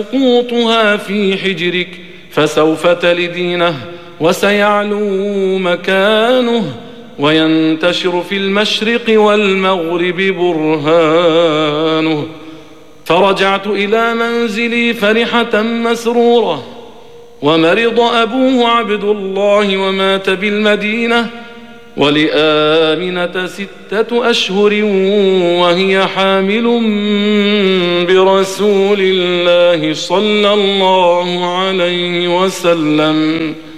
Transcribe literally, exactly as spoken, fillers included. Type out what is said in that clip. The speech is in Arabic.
سقوطها في حجرك فسوف تلدينه وسيعلو مكانه وينتشر في المشرق والمغرب برهانه. فرجعت إلى منزلي فرحة مسرورة، ومرض أبوه عبد الله ومات بالمدينة، ولآمنة ستة أشهر وهي حامل برسول الله صلى الله عليه وسلم.